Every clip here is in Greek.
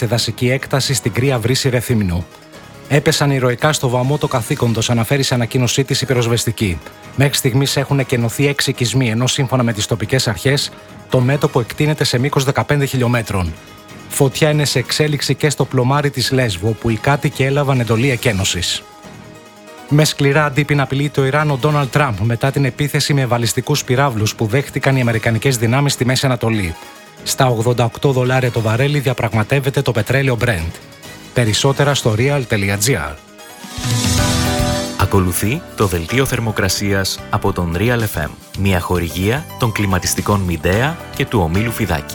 σε δασική έκταση στην κρύα βρύση Ρεθύμνου. Έπεσαν ηρωικά στο βωμό το καθήκοντος, αναφέρει σε ανακοίνωσή της η πυροσβεστική. Μέχρι στιγμής έχουν εκενωθεί 6 οικισμοί, ενώ σύμφωνα με τις τοπικές αρχές, το μέτωπο εκτείνεται σε μήκος 15 χιλιόμετρων. Φωτιά είναι σε εξέλιξη και στο πλωμάρι της Λέσβου, όπου οι κάτοικοι έλαβαν εντολή εκένωσης. Με σκληρά αντίπεινα απειλεί το Ιράν ο Ντόναλντ Τραμπ μετά την επίθεση με βαλιστικούς πυράβλους που δέχτηκαν οι αμερικανικές δυνάμεις στη Μέση Ανατολή. Στα $88 το βαρέλι διαπραγματεύεται το πετρέλαιο Brent. Περισσότερα στο real.gr. Ακολουθεί το δελτίο θερμοκρασίας από τον Real FM, μια χορηγία των κλιματιστικών Midea και του ομίλου Φιδάκη.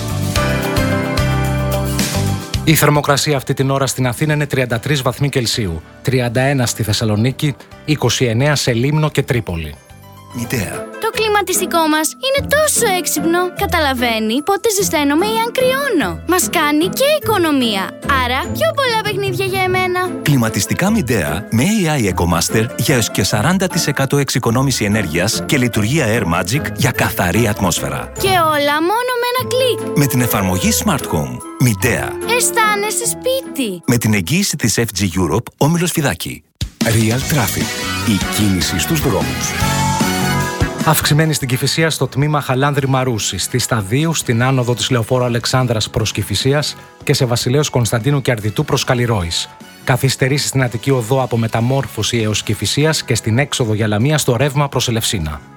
Η θερμοκρασία αυτή την ώρα στην Αθήνα είναι 33 βαθμοί Κελσίου, 31 στη Θεσσαλονίκη, 29 σε Λίμνο και Τρίπολη. Midea. Το κλιματιστικό μας είναι τόσο έξυπνο. Καταλαβαίνει πότε ζεσταίνομαι ή αν κρυώνω. Μας κάνει και οικονομία. Άρα πιο πολλά παιχνίδια για εμένα. Κλιματιστικά Midea με AI EcoMaster για έως και 40% εξοικονόμηση ενέργειας και λειτουργία Air Magic για καθαρή ατμόσφαιρα. Και όλα μόνο με ένα κλικ. Με την εφαρμογή Smart Home. Midea. Αισθάνεσαι σπίτι. Με την εγγύηση της FG Europe, όμιλος Φιδάκη. Real Traffic. Η κίνηση στους δρόμους. Αυξημένη στην Κηφισία στο τμήμα Χαλάνδρη Μαρούση, στη Σταδίου, στην άνοδο της Λεωφόρου Αλεξάνδρας προς Κηφισίας και σε Βασιλέως Κωνσταντίνου και Αρδιτού προς Καλλιρόης. Καθυστερήσεις στην Αττική Οδό από Μεταμόρφωση έως Κηφισίας και στην έξοδο για Λαμία στο ρεύμα προς Ελευσίνα.